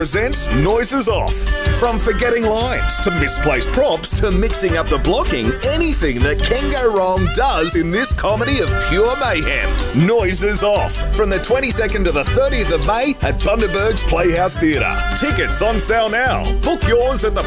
Presents Noises Off. From forgetting lines to misplaced props to mixing up the blocking, anything that can go wrong does in this comedy of pure mayhem. Noises Off from the 22nd to the 30th of May at Bundaberg's Playhouse Theatre. Tickets on sale now. Book yours at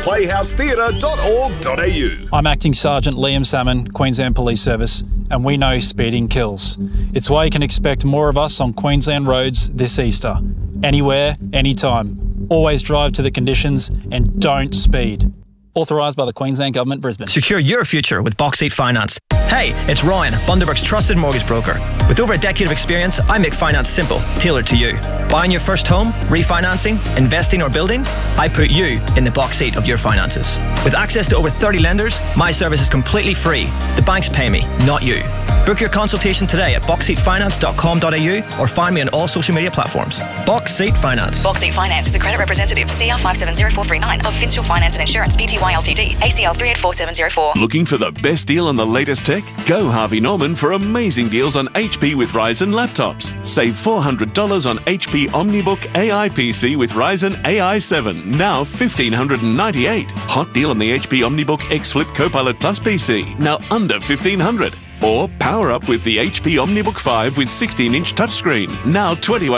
theplayhousetheatre.org.au. I'm Acting Sergeant Liam Salmon, Queensland Police Service, and we know speeding kills. It's why you can expect more of us on Queensland roads this Easter. Anywhere, anytime. Always drive to the conditions and don't speed. Authorised by the Queensland Government, Brisbane. Secure your future with Box Seat Finance. Hey, it's Ryan, Bundaberg's trusted mortgage broker. With over a decade of experience, I make finance simple, tailored to you. Buying your first home, refinancing, investing or building, I put you in the box seat of your finances. With access to over 30 lenders, my service is completely free. The banks pay me, not you. Book your consultation today at boxseatfinance.com.au or find me on all social media platforms. Box Seat Finance. Box Seat Finance is a credit representative. CR 570439 of Finsure Finance and Insurance, Pty Ltd, ACL 384704. Looking for the best deal on the latest tech? Go Harvey Norman for amazing deals on HP with Ryzen laptops. Save $400 on HP OmniBook AI PC with Ryzen AI 7, now $1,598. Hot deal on the HP OmniBook X Flip Copilot Plus PC, now under $1,500. Or power up with the HP OmniBook 5 with 16-inch touchscreen, now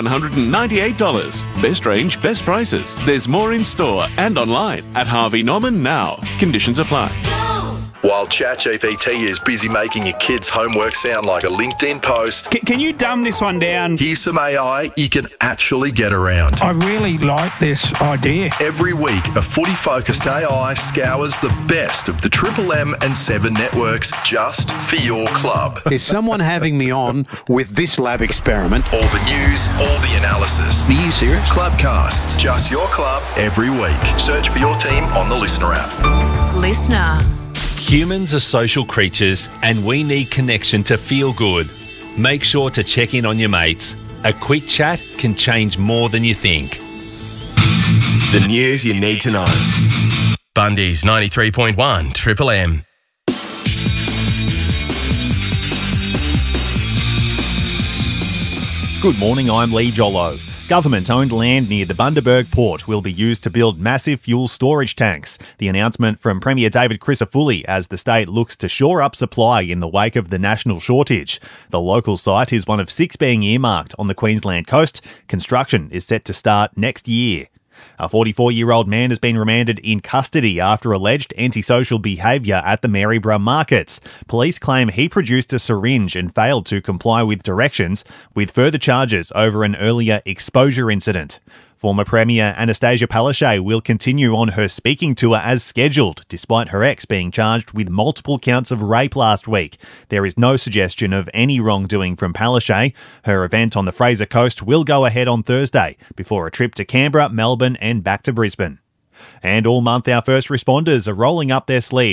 $2,198. Best range, best prices. There's more in store and online at Harvey Norman now. Conditions apply. While ChatGPT is busy making your kids' homework sound like a LinkedIn post, can you dumb this one down? Here's some AI you can actually get around. I really like this idea. Every week, a footy-focused AI scours the best of the Triple M and 7 networks just for your club. Is someone having me on with this lab experiment? All the news, all the analysis. Are you serious? Clubcasts, just your club every week. Search for your team on the Listener app. Listener. Humans are social creatures and we need connection to feel good. Make sure to check in on your mates. A quick chat can change more than you think. The news you need to know. Bundy's 93.1 Triple M. Good morning, I'm Lee Jollo. Government-owned land near the Bundaberg port will be used to build massive fuel storage tanks. The announcement from Premier David Crisafulli as the state looks to shore up supply in the wake of the national shortage. The local site is one of 6 being earmarked on the Queensland coast. Construction is set to start next year. A 44-year-old man has been remanded in custody after alleged antisocial behaviour at the Maryborough markets. Police claim he produced a syringe and failed to comply with directions, with further charges over an earlier exposure incident. Former Premier Anastasia Palaszczuk will continue on her speaking tour as scheduled, despite her ex being charged with multiple counts of rape last week. There is no suggestion of any wrongdoing from Palaszczuk. Her event on the Fraser Coast will go ahead on Thursday, before a trip to Canberra, Melbourne and back to Brisbane. And all month our first responders are rolling up their sleeves